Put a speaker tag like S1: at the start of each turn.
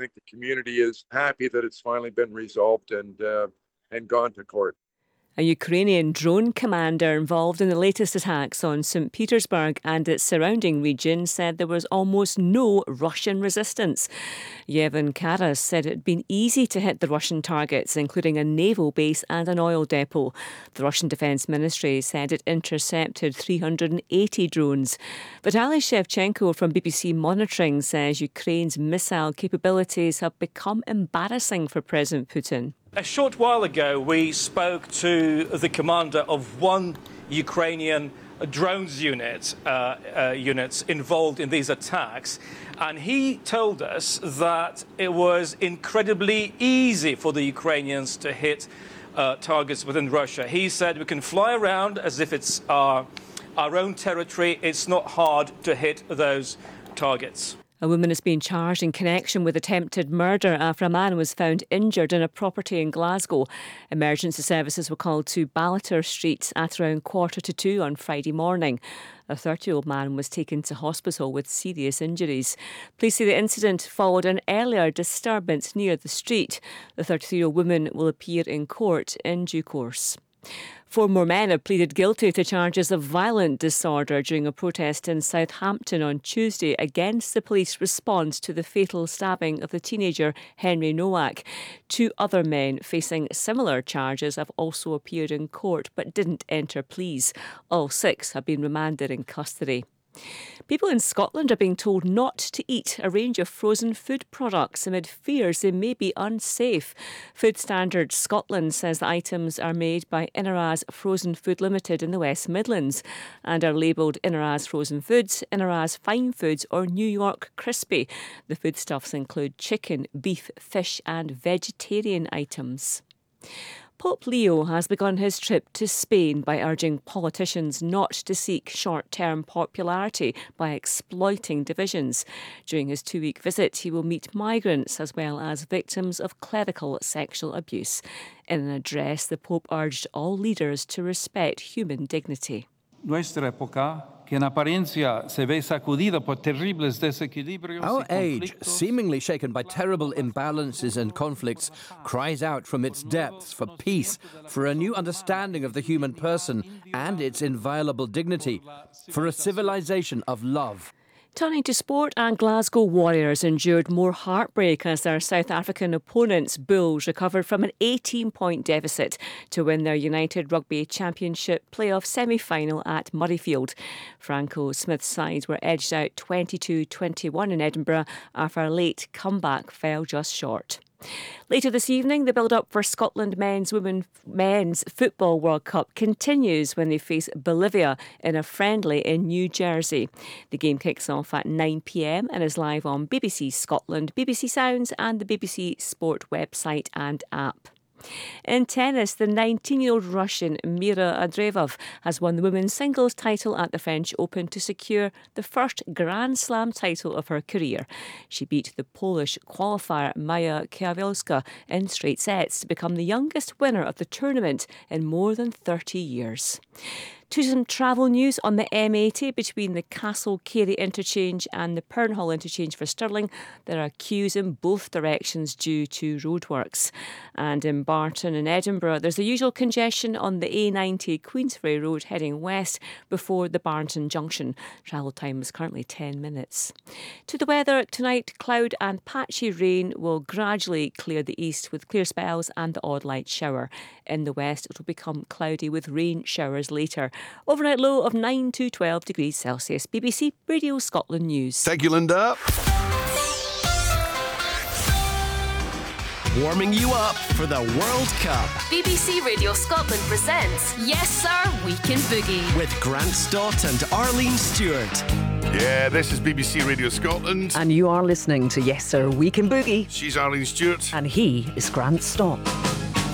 S1: think the community is happy that it's finally been resolved and gone to court.
S2: A Ukrainian drone commander involved in the latest attacks on St. Petersburg and its surrounding region said there was almost no Russian resistance. Yevhen Karas said it had been easy to hit the Russian targets, including a naval base and an oil depot. The Russian Defence Ministry said it intercepted 380 drones. Vitaly Shevchenko from BBC Monitoring says Ukraine's missile capabilities have become embarrassing for President Putin.
S3: A short while ago, we spoke to the commander of one Ukrainian drones units involved in these attacks, and he told us that it was incredibly easy for the Ukrainians to hit targets within Russia. He said we can fly around as if it's our own territory. It's not hard to hit those targets.
S2: A woman is being charged in connection with attempted murder after a man was found injured in a property in Glasgow. Emergency services were called to Ballater Street at around 1:45 on Friday morning. A 30-year-old man was taken to hospital with serious injuries. Police say the incident followed an earlier disturbance near the street. The 33-year-old woman will appear in court in due course. 4 more men have pleaded guilty to charges of violent disorder during a protest in Southampton on Tuesday against the police response to the fatal stabbing of the teenager Henry Nowak. 2 other men facing similar charges have also appeared in court but didn't enter pleas. All 6 have been remanded in custody. People in Scotland are being told not to eat a range of frozen food products amid fears they may be unsafe. Food Standards Scotland says the items are made by Inaraz Frozen Food Limited in the West Midlands and are labelled Inaraz Frozen Foods, Inaraz Fine Foods or New York Crispy. The foodstuffs include chicken, beef, fish and vegetarian items. Pope Leo has begun his trip to Spain by urging politicians not to seek short-term popularity by exploiting divisions. During his 2-week visit, he will meet migrants as well as victims of clerical sexual abuse. In an address, the Pope urged all leaders to respect human dignity.
S4: Nuestra época, que en apariencia se ve sacudida por terribles desequilibrios.
S5: Our age, seemingly shaken by terrible imbalances and conflicts, cries out from its depths for peace, for a new understanding of the human person and its inviolable dignity, for a civilization of love.
S2: Turning to sport, and Glasgow Warriors endured more heartbreak as their South African opponents, Bulls, recovered from an 18-point deficit to win their United Rugby Championship playoff semi-final at Murrayfield. Franco Smith's sides were edged out 22-21 in Edinburgh after a late comeback fell just short. Later this evening, the build-up for Scotland men's Football World Cup continues when they face Bolivia in a friendly in New Jersey. The game kicks off at 9 p.m. and is live on BBC Scotland, BBC Sounds and the BBC Sport website and app. In tennis, the 19-year-old Russian Mira Andreeva has won the women's singles title at the French Open to secure the first Grand Slam title of her career. She beat the Polish qualifier Maja Kwiatkowska in straight sets to become the youngest winner of the tournament in more than 30 years. To some travel news on the M80 between the Castle Carey interchange and the Pernhall interchange for Stirling. There are queues in both directions due to roadworks. And in Barton and Edinburgh, there's the usual congestion on the A90 Queensferry Road heading west before the Barnton Junction. Travel time is currently 10 minutes. To the weather, tonight cloud and patchy rain will gradually clear the east with clear spells and the odd light shower. In the west, it will become cloudy with rain showers later. Overnight low of 9 to 12 degrees Celsius. BBC Radio Scotland News.
S6: Thank you, Linda. Warming you up for the World Cup.
S7: BBC Radio Scotland presents Yes Sir, We Can Boogie
S6: with Grant Stott and Arlene Stewart. Yeah, this is BBC Radio Scotland.
S8: And you are listening to Yes Sir, We Can Boogie.
S6: She's Arlene Stewart.
S8: And he is Grant Stott.